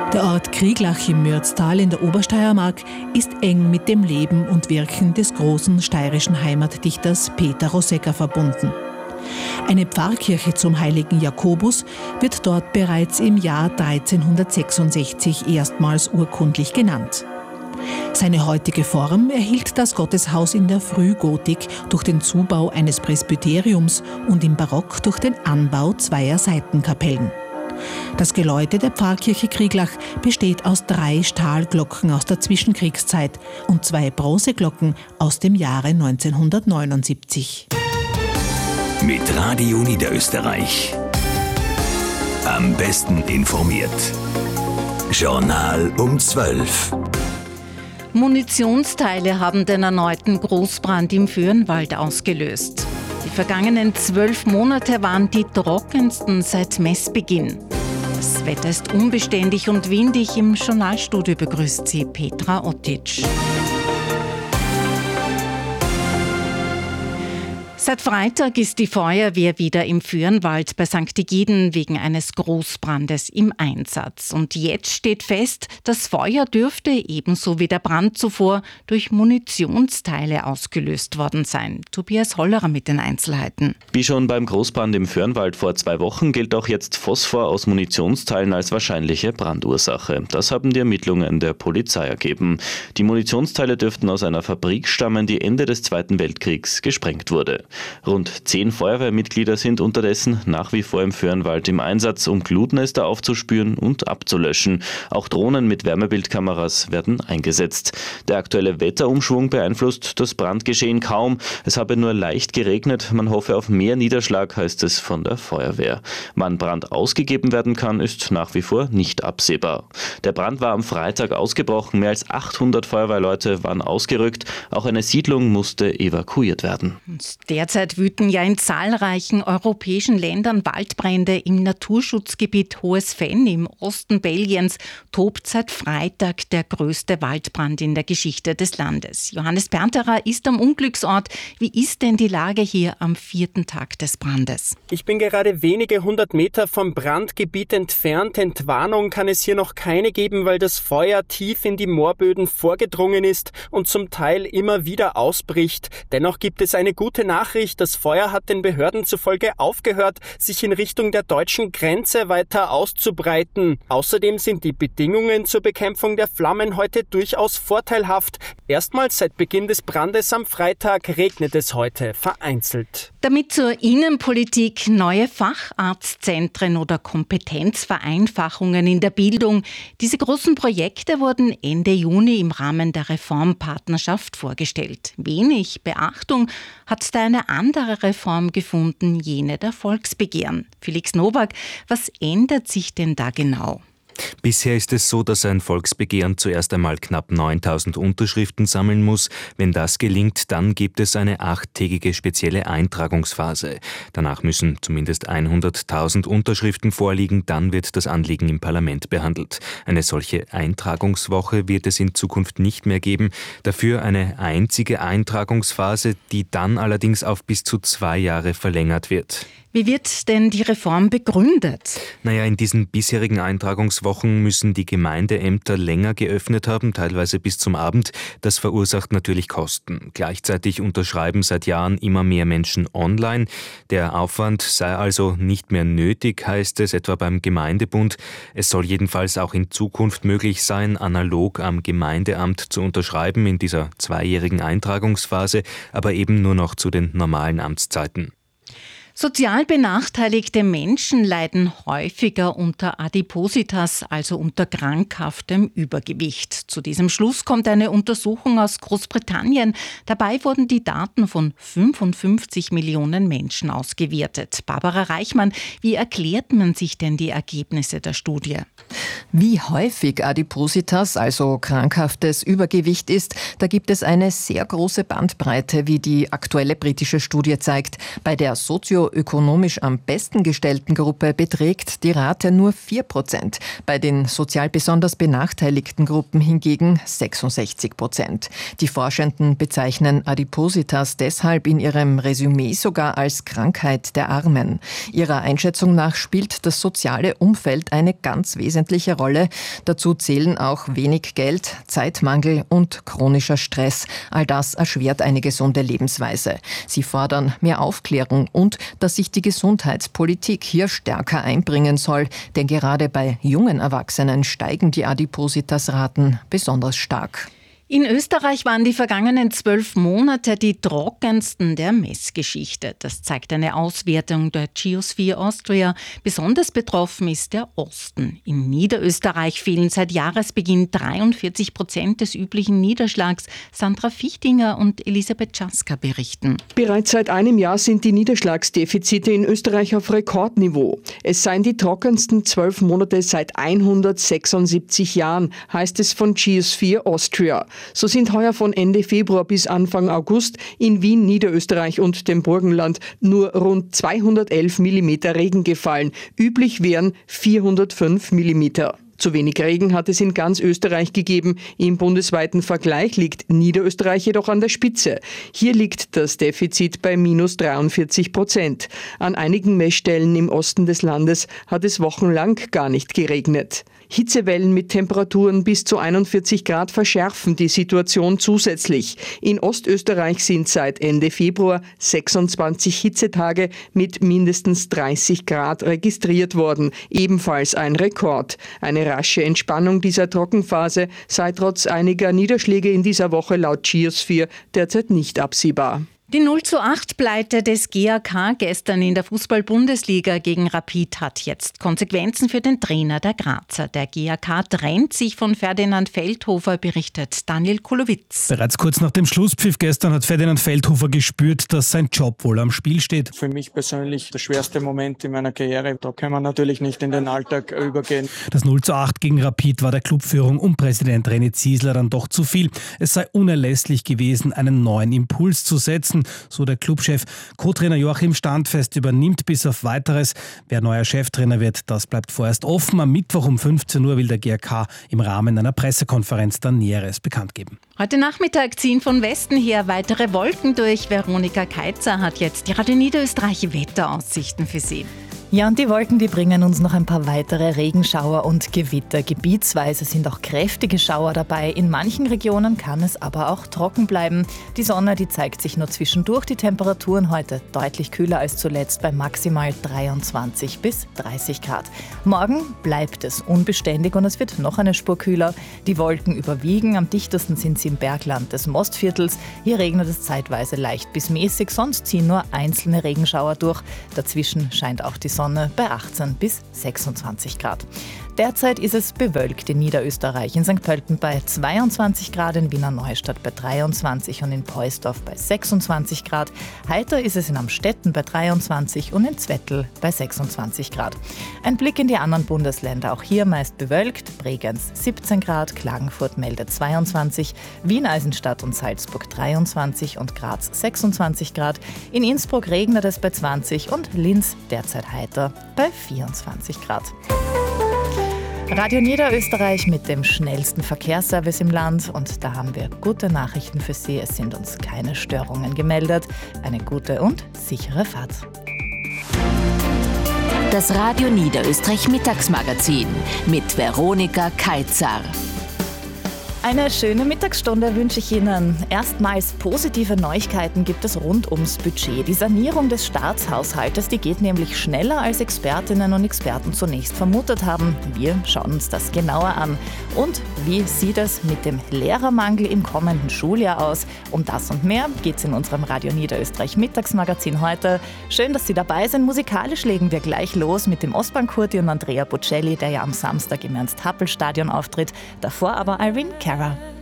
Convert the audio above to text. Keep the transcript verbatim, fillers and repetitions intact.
Der Ort Krieglach im Mürztal in der Obersteiermark ist eng mit dem Leben und Wirken des großen steirischen Heimatdichters Peter Rosegger verbunden. Eine Pfarrkirche zum heiligen Jakobus wird dort bereits im Jahr dreizehnhundertsechsundsechzig erstmals urkundlich genannt. Seine heutige Form erhielt das Gotteshaus in der Frühgotik durch den Zubau eines Presbyteriums und im Barock durch den Anbau zweier Seitenkapellen. Das Geläute der Pfarrkirche Krieglach besteht aus drei Stahlglocken aus der Zwischenkriegszeit und zwei Bronzeglocken aus dem Jahre neunzehnhundertneunundsiebzig. Mit Radio Niederösterreich. Am besten informiert. Journal um zwölf. Munitionsteile haben den erneuten Großbrand im Föhrenwald ausgelöst. Die vergangenen zwölf Monate waren die trockensten seit Messbeginn. Das Wetter ist unbeständig und windig. Im Journalstudio begrüßt sie Petra Ottic. Seit Freitag ist die Feuerwehr wieder im Föhrenwald bei Sankt Egiden wegen eines Großbrandes im Einsatz. Und jetzt steht fest, das Feuer dürfte ebenso wie der Brand zuvor durch Munitionsteile ausgelöst worden sein. Tobias Hollerer mit den Einzelheiten. Wie schon beim Großbrand im Föhrenwald vor zwei Wochen gilt auch jetzt Phosphor aus Munitionsteilen als wahrscheinliche Brandursache. Das haben die Ermittlungen der Polizei ergeben. Die Munitionsteile dürften aus einer Fabrik stammen, die Ende des Zweiten Weltkriegs gesprengt wurde. Rund zehn Feuerwehrmitglieder sind unterdessen nach wie vor im Föhrenwald im Einsatz, um Glutnester aufzuspüren und abzulöschen. Auch Drohnen mit Wärmebildkameras werden eingesetzt. Der aktuelle Wetterumschwung beeinflusst das Brandgeschehen kaum. Es habe nur leicht geregnet. Man hoffe auf mehr Niederschlag, heißt es von der Feuerwehr. Wann Brand ausgegeben werden kann, ist nach wie vor nicht absehbar. Der Brand war am Freitag ausgebrochen. Mehr als achthundert Feuerwehrleute waren ausgerückt. Auch eine Siedlung musste evakuiert werden. Derzeit wüten ja in zahlreichen europäischen Ländern Waldbrände. Im Naturschutzgebiet Hohes Fenn im Osten Belgiens tobt seit Freitag der größte Waldbrand in der Geschichte des Landes. Johannes Bernterer ist am Unglücksort. Wie ist denn die Lage hier am vierten Tag des Brandes? Ich bin gerade wenige hundert Meter vom Brandgebiet entfernt. Entwarnung kann es hier noch keine geben, weil das Feuer tief in die Moorböden vorgedrungen ist und zum Teil immer wieder ausbricht. Dennoch gibt es eine gute Nachricht. Das Feuer hat den Behörden zufolge aufgehört, sich in Richtung der deutschen Grenze weiter auszubreiten. Außerdem sind die Bedingungen zur Bekämpfung der Flammen heute durchaus vorteilhaft. Erstmals seit Beginn des Brandes am Freitag regnet es heute vereinzelt. Damit zur Innenpolitik neue Facharztzentren oder Kompetenzvereinfachungen in der Bildung. Diese großen Projekte wurden Ende Juni im Rahmen der Reformpartnerschaft vorgestellt. Wenig Beachtung hat da eine andere Reform gefunden, jene der Volksbegehren. Felix Nowak, was ändert sich denn da genau? Bisher ist es so, dass ein Volksbegehren zuerst einmal knapp neuntausend Unterschriften sammeln muss. Wenn das gelingt, dann gibt es eine achttägige spezielle Eintragungsphase. Danach müssen zumindest hunderttausend Unterschriften vorliegen, dann wird das Anliegen im Parlament behandelt. Eine solche Eintragungswoche wird es in Zukunft nicht mehr geben. Dafür eine einzige Eintragungsphase, die dann allerdings auf bis zu zwei Jahre verlängert wird. Wie wird denn die Reform begründet? Naja, in diesen bisherigen Eintragungswochen müssen die Gemeindeämter länger geöffnet haben, teilweise bis zum Abend. Das verursacht natürlich Kosten. Gleichzeitig unterschreiben seit Jahren immer mehr Menschen online. Der Aufwand sei also nicht mehr nötig, heißt es etwa beim Gemeindebund. Es soll jedenfalls auch in Zukunft möglich sein, analog am Gemeindeamt zu unterschreiben in dieser zweijährigen Eintragungsphase, aber eben nur noch zu den normalen Amtszeiten. Sozial benachteiligte Menschen leiden häufiger unter Adipositas, also unter krankhaftem Übergewicht. Zu diesem Schluss kommt eine Untersuchung aus Großbritannien. Dabei wurden die Daten von fünfundfünfzig Millionen Menschen ausgewertet. Barbara Reichmann, wie erklärt man sich denn die Ergebnisse der Studie? Wie häufig Adipositas, also krankhaftes Übergewicht ist, da gibt es eine sehr große Bandbreite, wie die aktuelle britische Studie zeigt. Bei der sozioökonomisch am besten gestellten Gruppe beträgt die Rate nur vier Prozent. Bei den sozial besonders benachteiligten Gruppen hingegen sechsundsechzig Prozent. Die Forschenden bezeichnen Adipositas deshalb in ihrem Resümee sogar als Krankheit der Armen. Ihrer Einschätzung nach spielt das soziale Umfeld eine ganz wesentliche Rolle. Dazu zählen auch wenig Geld, Zeitmangel und chronischer Stress. All das erschwert eine gesunde Lebensweise. Sie fordern mehr Aufklärung und dass sich die Gesundheitspolitik hier stärker einbringen soll, denn gerade bei jungen Erwachsenen steigen die Adipositas-Raten besonders stark. In Österreich waren die vergangenen zwölf Monate die trockensten der Messgeschichte. Das zeigt eine Auswertung der Geosphere Austria. Besonders betroffen ist der Osten. In Niederösterreich fehlen seit Jahresbeginn dreiundvierzig Prozent des üblichen Niederschlags. Sandra Fichtinger und Elisabeth Czaska berichten. Bereits seit einem Jahr sind die Niederschlagsdefizite in Österreich auf Rekordniveau. Es seien die trockensten zwölf Monate seit hundertsechsundsiebzig Jahren, heißt es von Geosphere Austria. So sind heuer von Ende Februar bis Anfang August in Wien, Niederösterreich und dem Burgenland nur rund zweihundertelf Millimeter Regen gefallen. Üblich wären vierhundertfünf Millimeter. Zu wenig Regen hat es in ganz Österreich gegeben. Im bundesweiten Vergleich liegt Niederösterreich jedoch an der Spitze. Hier liegt das Defizit bei minus dreiundvierzig Prozent. An einigen Messstellen im Osten des Landes hat es wochenlang gar nicht geregnet. Hitzewellen mit Temperaturen bis zu einundvierzig Grad verschärfen die Situation zusätzlich. In Ostösterreich sind seit Ende Februar sechsundzwanzig Hitzetage mit mindestens dreißig Grad registriert worden. Ebenfalls ein Rekord. Eine rasche Entspannung dieser Trockenphase sei trotz einiger Niederschläge in dieser Woche laut Geosphere derzeit nicht absehbar. Die null zu acht Pleite des G A K gestern in der Fußball-Bundesliga gegen Rapid hat jetzt Konsequenzen für den Trainer der Grazer. Der G A K trennt sich von Ferdinand Feldhofer, berichtet Daniel Kulowitz. Bereits kurz nach dem Schlusspfiff gestern hat Ferdinand Feldhofer gespürt, dass sein Job wohl am Spiel steht. Für mich persönlich der schwerste Moment in meiner Karriere. Da kann man natürlich nicht in den Alltag übergehen. Das null zu acht gegen Rapid war der Clubführung um Präsident René Ziesler dann doch zu viel. Es sei unerlässlich gewesen, einen neuen Impuls zu setzen. So der Clubchef. Co-Trainer Joachim Standfest übernimmt bis auf Weiteres. Wer neuer Cheftrainer wird, das bleibt vorerst offen. Am Mittwoch um fünfzehn Uhr will der G A K im Rahmen einer Pressekonferenz dann Näheres bekannt geben. Heute Nachmittag ziehen von Westen her weitere Wolken durch. Veronika Keitzer hat jetzt die Radio Niederösterreich Wetteraussichten für Sie. Ja, und die Wolken, die bringen uns noch ein paar weitere Regenschauer und Gewitter. Gebietsweise sind auch kräftige Schauer dabei. In manchen Regionen kann es aber auch trocken bleiben. Die Sonne, die zeigt sich nur zwischendurch. Die Temperaturen heute deutlich kühler als zuletzt bei maximal dreiundzwanzig bis dreißig Grad. Morgen bleibt es unbeständig und es wird noch eine Spur kühler. Die Wolken überwiegen. Am dichtesten sind sie im Bergland des Mostviertels. Hier regnet es zeitweise leicht bis mäßig, sonst ziehen nur einzelne Regenschauer durch. Dazwischen scheint auch die Sonne bei achtzehn bis sechsundzwanzig Grad. Derzeit ist es bewölkt in Niederösterreich, in Sankt Pölten bei zweiundzwanzig Grad, in Wiener Neustadt bei dreiundzwanzig und in Poisdorf bei sechsundzwanzig Grad. Heiter ist es in Amstetten bei dreiundzwanzig und in Zwettl bei sechsundzwanzig Grad. Ein Blick in die anderen Bundesländer, auch hier meist bewölkt. Bregenz siebzehn Grad, Klagenfurt meldet zweiundzwanzig, Wien, Eisenstadt und Salzburg dreiundzwanzig und Graz sechsundzwanzig Grad. In Innsbruck regnet es bei zwanzig und Linz derzeit heiter bei vierundzwanzig Grad. Radio Niederösterreich mit dem schnellsten Verkehrsservice im Land und da haben wir gute Nachrichten für Sie. Es sind uns keine Störungen gemeldet. Eine gute und sichere Fahrt. Das Radio Niederösterreich Mittagsmagazin mit Veronika Keitzer. Eine schöne Mittagsstunde wünsche ich Ihnen. Erstmals positive Neuigkeiten gibt es rund ums Budget. Die Sanierung des Staatshaushaltes, die geht nämlich schneller, als Expertinnen und Experten zunächst vermutet haben. Wir schauen uns das genauer an. Und wie sieht es mit dem Lehrermangel im kommenden Schuljahr aus? Um das und mehr geht es in unserem Radio Niederösterreich Mittagsmagazin heute. Schön, dass Sie dabei sind. Musikalisch legen wir gleich los mit dem Ostbahn-Kurti und Andrea Bocelli, der ja am Samstag im Ernst-Happel-Stadion auftritt. Davor aber Irene Cara.